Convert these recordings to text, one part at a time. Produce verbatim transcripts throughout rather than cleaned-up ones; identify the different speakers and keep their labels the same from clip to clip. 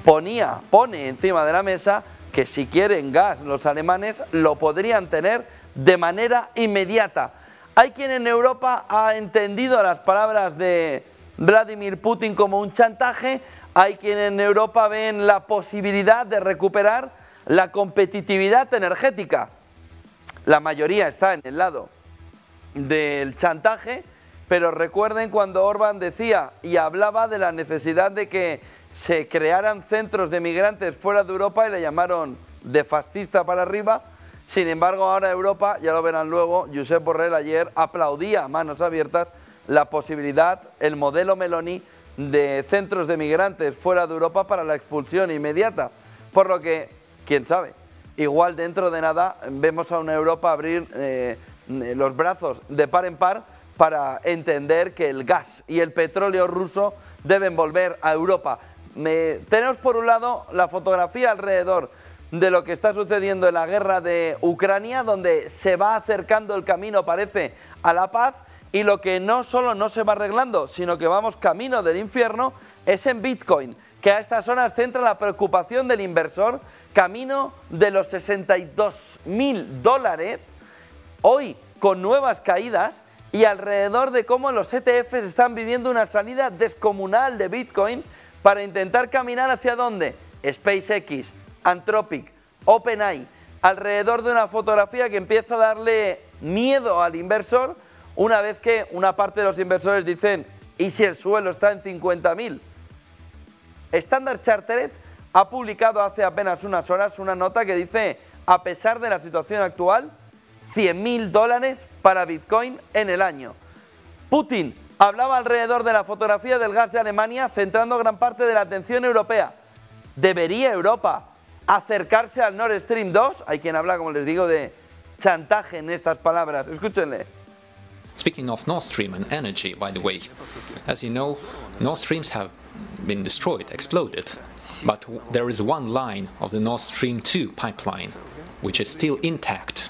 Speaker 1: ponía, pone encima de la mesa que si quieren gas los alemanes lo podrían tener de manera inmediata. Hay quien en Europa ha entendido las palabras de Vladimir Putin como un chantaje, hay quien en Europa ven la posibilidad de recuperar la competitividad energética. La mayoría está en el lado del chantaje, pero recuerden cuando Orbán decía y hablaba de la necesidad de que se crearan centros de migrantes fuera de Europa y le llamaron de fascista para arriba. Sin embargo, ahora Europa, ya lo verán luego, Josep Borrell ayer aplaudía a manos abiertas la posibilidad, el modelo Meloni, de centros de migrantes fuera de Europa para la expulsión inmediata. Por lo que, quién sabe, igual dentro de nada vemos a una Europa abrir eh, los brazos de par en par para entender que el gas y el petróleo ruso deben volver a Europa. Me, tenemos por un lado la fotografía alrededor de lo que está sucediendo en la guerra de Ucrania, donde se va acercando el camino, parece, a la paz, y lo que no solo no se va arreglando, sino que vamos camino del infierno, es en Bitcoin, que a estas horas centra la preocupación del inversor, camino de los sesenta y dos mil dólares, hoy con nuevas caídas, y alrededor de cómo los E T Fs están viviendo una salida descomunal de Bitcoin para intentar caminar hacia dónde. SpaceX, Anthropic, OpenAI, alrededor de una fotografía que empieza a darle miedo al inversor, una vez que una parte de los inversores dicen, ¿y si el suelo está en cincuenta mil? Standard Chartered ha publicado hace apenas unas horas una nota que dice, a pesar de la situación actual, cien mil dólares para Bitcoin en el año. Putin hablaba alrededor de la fotografía del gas de Alemania, centrando gran parte de la atención europea. ¿Debería Europa acercarse al Nord Stream dos? Hay quien habla, como les digo, de chantaje en estas palabras. Escúchenle.
Speaker 2: Speaking of Nord Stream and energy, by the way, as you know, Nord Streams have been destroyed, exploded, but there is one line of the Nord Stream two pipeline which is still intact.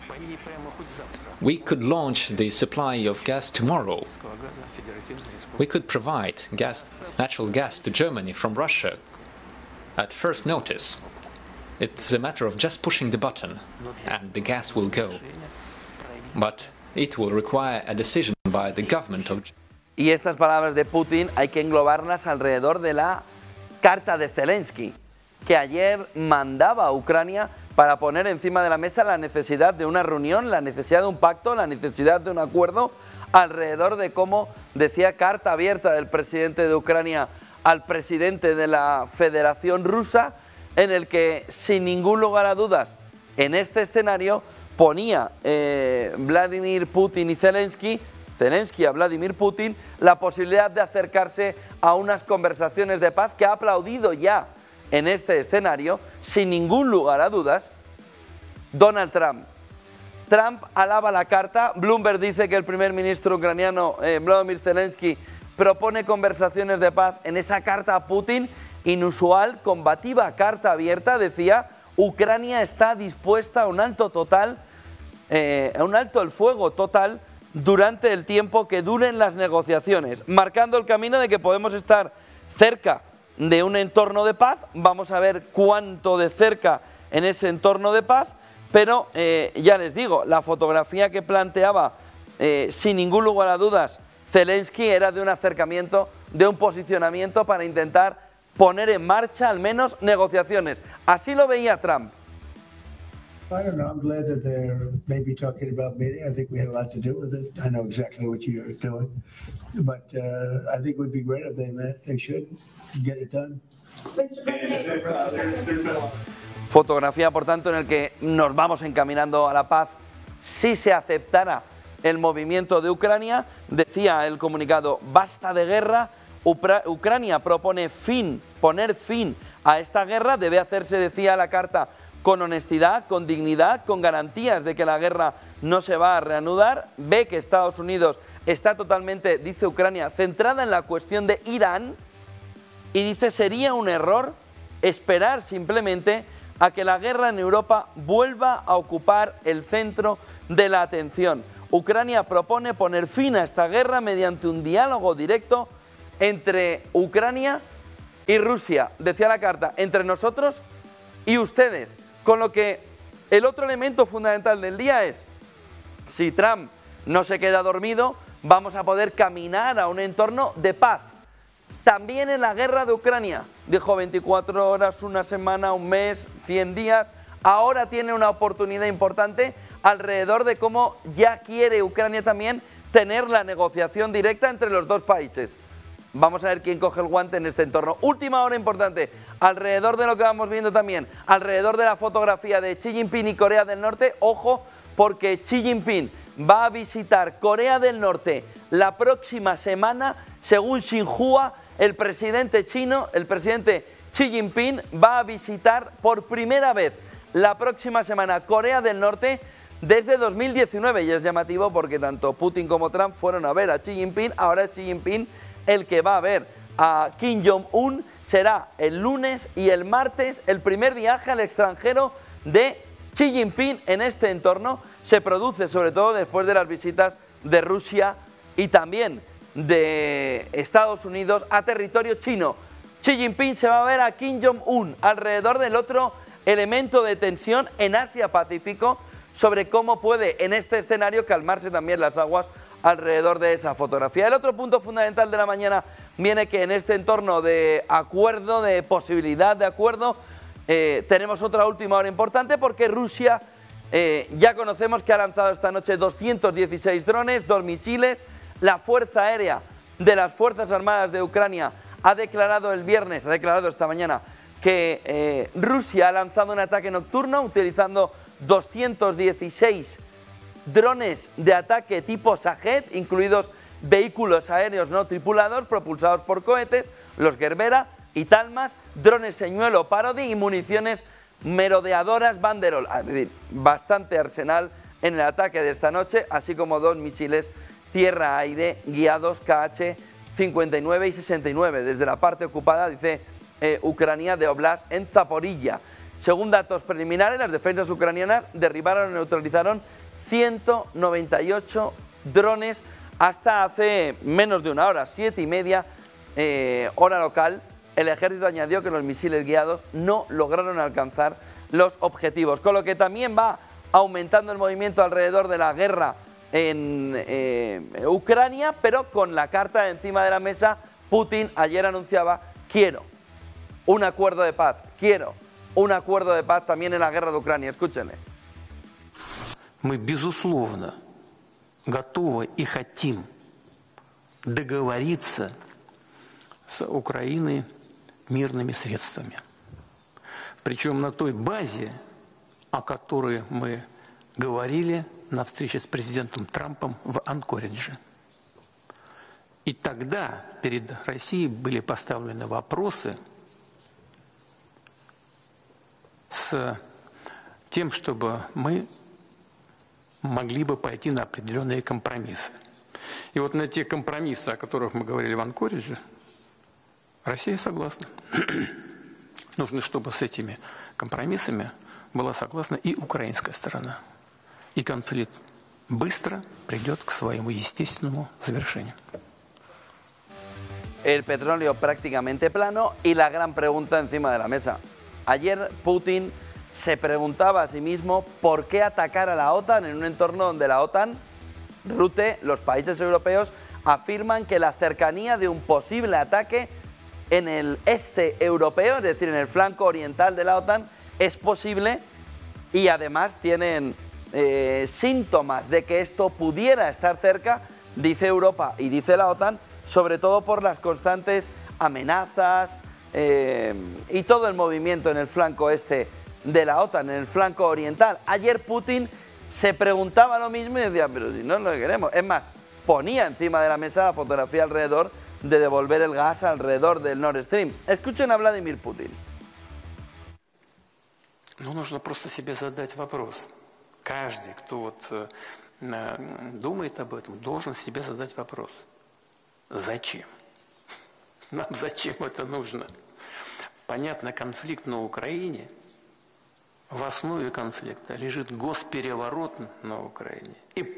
Speaker 2: We could launch the supply of gas tomorrow. We could provide gas, natural gas to Germany from Russia at first notice. It's a matter of just pushing the button and the gas will go. But it will require a decision by the government of...
Speaker 1: Y estas palabras de Putin hay que englobarlas alrededor de la carta de Zelensky, que ayer mandaba a Ucrania para poner encima de la mesa la necesidad de una reunión, la necesidad de un pacto, la necesidad de un acuerdo alrededor de cómo, decía, carta abierta del presidente de Ucrania al presidente de la Federación Rusa, en el que, sin ningún lugar a dudas, en este escenario ponía eh, Vladimir Putin y Zelensky, Zelensky a Vladimir Putin, la posibilidad de acercarse a unas conversaciones de paz que ha aplaudido ya en este escenario, sin ningún lugar a dudas, Donald Trump. Trump alaba la carta, Bloomberg dice que el primer ministro ucraniano eh, Volodymyr Zelensky propone conversaciones de paz en esa carta a Putin, inusual, combativa carta abierta, decía, Ucrania está dispuesta a un alto total, eh, a un alto el fuego total durante el tiempo que duren las negociaciones, marcando el camino de que podemos estar cerca de un entorno de paz. Vamos a ver cuánto de cerca en ese entorno de paz, pero eh, ya les digo, la fotografía que planteaba eh, sin ningún lugar a dudas Zelensky era de un acercamiento, de un posicionamiento para intentar poner en marcha al menos negociaciones. Así lo veía Trump.
Speaker 3: I don't know. I'm glad that they're maybe talking about meeting. I think we had a lot to do with it. I know exactly what you're doing, but uh, I think it would be great if they met. They should get it done.
Speaker 1: Fotografía, por tanto, en el que nos vamos encaminando a la paz si se aceptara el movimiento de Ucrania. Decía el comunicado, basta de guerra. Upra- Ucrania propone fin, poner fin a esta guerra. Debe hacerse, decía la carta, con honestidad, con dignidad, con garantías de que la guerra no se va a reanudar. Ve que Estados Unidos está totalmente, dice Ucrania, centrada en la cuestión de Irán, y dice sería un error esperar simplemente a que la guerra en Europa vuelva a ocupar el centro de la atención. Ucrania propone poner fin a esta guerra mediante un diálogo directo entre Ucrania y Rusia, decía la carta, entre nosotros y ustedes. Con lo que el otro elemento fundamental del día es, si Trump no se queda dormido, vamos a poder caminar a un entorno de paz. También en la guerra de Ucrania, dijo veinticuatro horas, una semana, un mes, cien días, ahora tiene una oportunidad importante alrededor de cómo ya quiere Ucrania también tener la negociación directa entre los dos países. Vamos a ver quién coge el guante en este entorno. Última hora importante, alrededor de lo que vamos viendo también, alrededor de la fotografía de Xi Jinping y Corea del Norte, ojo, porque Xi Jinping va a visitar Corea del Norte la próxima semana, según Xinhua, el presidente chino, el presidente Xi Jinping va a visitar por primera vez la próxima semana Corea del Norte desde dos mil diecinueve, y es llamativo porque tanto Putin como Trump fueron a ver a Xi Jinping, ahora es Xi Jinping el que va a ver a Kim Jong-un. Será el lunes y el martes el primer viaje al extranjero de Xi Jinping en este entorno. Se produce sobre todo después de las visitas de Rusia y también de Estados Unidos a territorio chino. Xi Jinping se va a ver a Kim Jong-un alrededor del otro elemento de tensión en Asia-Pacífico, sobre cómo puede en este escenario calmarse también las aguas alrededor de esa fotografía. El otro punto fundamental de la mañana viene que en este entorno de acuerdo, de posibilidad de acuerdo, eh, tenemos otra última hora importante porque Rusia, eh, ya conocemos que ha lanzado esta noche doscientos dieciséis drones, dos misiles. La Fuerza Aérea de las Fuerzas Armadas de Ucrania ha declarado el viernes, ha declarado esta mañana, que eh, Rusia ha lanzado un ataque nocturno utilizando doscientos dieciséis drones de ataque tipo Shahed, incluidos vehículos aéreos no tripulados propulsados por cohetes, los Gerbera y Talmas, drones señuelo Parody y municiones merodeadoras Banderol. Es decir, bastante arsenal en el ataque de esta noche, así como dos misiles tierra-aire guiados K H cincuenta y nueve y sesenta y nueve desde la parte ocupada, dice eh, Ucrania, de Oblast en Zaporilla. Según datos preliminares, las defensas ucranianas derribaron y neutralizaron ciento noventa y ocho drones hasta hace menos de una hora, siete y media eh, hora local. El ejército añadió que los misiles guiados no lograron alcanzar los objetivos, con lo que también va aumentando el movimiento alrededor de la guerra en eh, Ucrania, pero con la carta encima de la mesa. Putin ayer anunciaba: quiero un acuerdo de paz, quiero un acuerdo de paz también en la guerra de Ucrania. Escúchenle.
Speaker 4: Мы, безусловно, готовы и хотим договориться с Украиной мирными средствами. Причем на той базе, о которой мы говорили на встрече с президентом Трампом в Анкоридже. И тогда перед Россией были поставлены вопросы с тем, чтобы мы могли бы пойти на определенные компромиссы. И вот на те компромиссы, о которых мы говорили в Анкоридже, Россия согласна. Нужно, чтобы с этими компромиссами была согласна и украинская сторона. И конфликт быстро придет к своему естественному завершению.
Speaker 1: El petróleo prácticamente plano y la gran pregunta encima de la mesa. Ayer Putin se preguntaba a sí mismo por qué atacar a la OTAN en un entorno donde la OTAN, Rute, los países europeos afirman que la cercanía de un posible ataque en el este europeo, es decir, en el flanco oriental de la OTAN, es posible, y además tienen eh, síntomas de que esto pudiera estar cerca, dice Europa y dice la OTAN, sobre todo por las constantes amenazas eh, y todo el movimiento en el flanco este de la OTAN, en el flanco oriental. Ayer Putin se preguntaba lo mismo y decía: pero si no lo queremos. Es más, ponía encima de la mesa la fotografía alrededor de devolver el gas alrededor del Nord Stream. Escuchen a Vladimir Putin.
Speaker 4: Ну, нужно просто себе задать вопрос. Каждый, кто вот э, думает об этом, должен себе задать вопрос. Зачем? Нам зачем это нужно? Понятно, конфликт на Украине. В основе конфликта лежит госпереворот на Украине. И